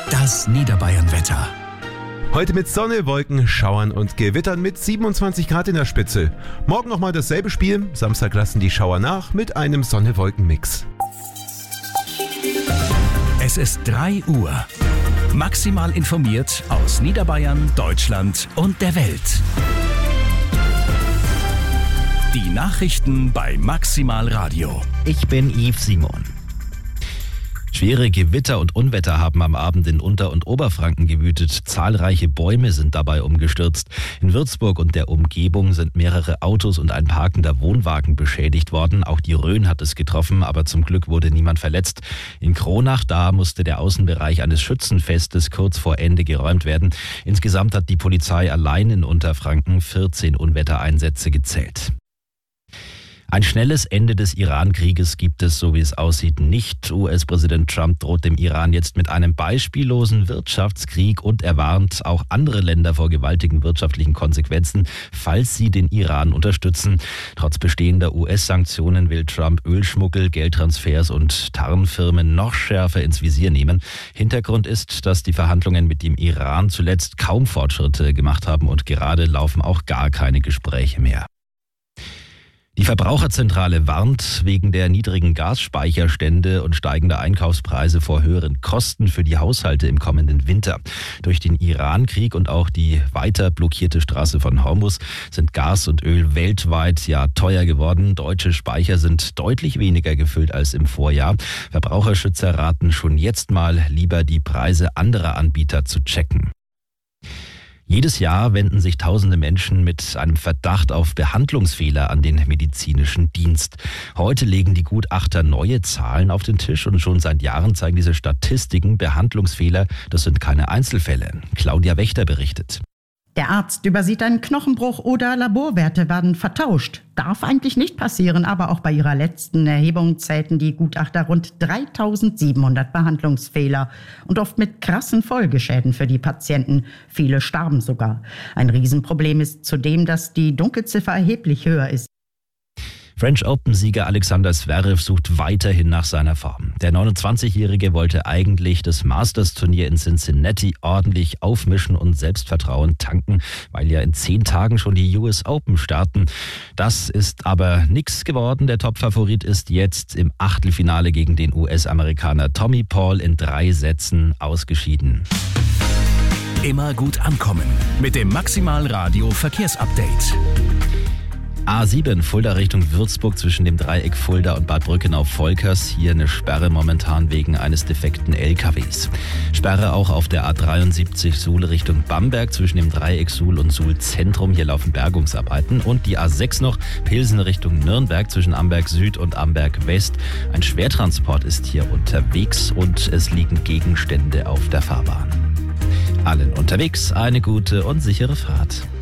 Das Niederbayern-Wetter. Heute mit Sonne, Wolken, Schauern und Gewittern mit 27 Grad in der Spitze. Morgen nochmal dasselbe Spiel. Samstag lassen die Schauer nach mit einem Sonne-Wolken-Mix. Es ist 3 Uhr. Maximal informiert aus Niederbayern, Deutschland und der Welt. Die Nachrichten bei Maximal Radio. Ich bin Yves Simon. Schwere Gewitter und Unwetter haben am Abend in Unter- und Oberfranken gewütet. Zahlreiche Bäume sind dabei umgestürzt. In Würzburg und der Umgebung sind mehrere Autos und ein parkender Wohnwagen beschädigt worden. Auch die Rhön hat es getroffen, aber zum Glück wurde niemand verletzt. In Kronach, da musste der Außenbereich eines Schützenfestes kurz vor Ende geräumt werden. Insgesamt hat die Polizei allein in Unterfranken 14 Unwettereinsätze gezählt. Ein schnelles Ende des Iran-Krieges gibt es, so wie es aussieht, nicht. US-Präsident Trump droht dem Iran jetzt mit einem beispiellosen Wirtschaftskrieg und er warnt auch andere Länder vor gewaltigen wirtschaftlichen Konsequenzen, falls sie den Iran unterstützen. Trotz bestehender US-Sanktionen will Trump Ölschmuggel, Geldtransfers und Tarnfirmen noch schärfer ins Visier nehmen. Hintergrund ist, dass die Verhandlungen mit dem Iran zuletzt kaum Fortschritte gemacht haben und gerade laufen auch gar keine Gespräche mehr. Die Verbraucherzentrale warnt wegen der niedrigen Gasspeicherstände und steigender Einkaufspreise vor höheren Kosten für die Haushalte im kommenden Winter. Durch den Iran-Krieg und auch die weiter blockierte Straße von Hormuz sind Gas und Öl weltweit teuer geworden. Deutsche Speicher sind deutlich weniger gefüllt als im Vorjahr. Verbraucherschützer raten schon jetzt mal, lieber die Preise anderer Anbieter zu checken. Jedes Jahr wenden sich tausende Menschen mit einem Verdacht auf Behandlungsfehler an den medizinischen Dienst. Heute legen die Gutachter neue Zahlen auf den Tisch und schon seit Jahren zeigen diese Statistiken Behandlungsfehler. Das sind keine Einzelfälle. Claudia Wächter berichtet. Der Arzt übersieht einen Knochenbruch oder Laborwerte werden vertauscht. Darf eigentlich nicht passieren, aber auch bei ihrer letzten Erhebung zählten die Gutachter rund 3700 Behandlungsfehler und oft mit krassen Folgeschäden für die Patienten. Viele starben sogar. Ein Riesenproblem ist zudem, dass die Dunkelziffer erheblich höher ist. French Open-Sieger Alexander Zverev sucht weiterhin nach seiner Form. Der 29-Jährige wollte eigentlich das Masters-Turnier in Cincinnati ordentlich aufmischen und Selbstvertrauen tanken, weil ja in 10 Tagen schon die US Open starten. Das ist aber nichts geworden. Der Top-Favorit ist jetzt im Achtelfinale gegen den US-Amerikaner Tommy Paul in 3 Sätzen ausgeschieden. Immer gut ankommen mit dem Maximal Radio Verkehrsupdate. A7 Fulda Richtung Würzburg zwischen dem Dreieck Fulda und Bad Brückenau-Volkers. Hier eine Sperre momentan wegen eines defekten LKWs. Sperre auch auf der A73 Suhl Richtung Bamberg zwischen dem Dreieck Suhl und Suhl Zentrum. Hier laufen Bergungsarbeiten. Und die A6 noch Pilsen Richtung Nürnberg zwischen Amberg Süd und Amberg West. Ein Schwertransport ist hier unterwegs und es liegen Gegenstände auf der Fahrbahn. Allen unterwegs eine gute und sichere Fahrt.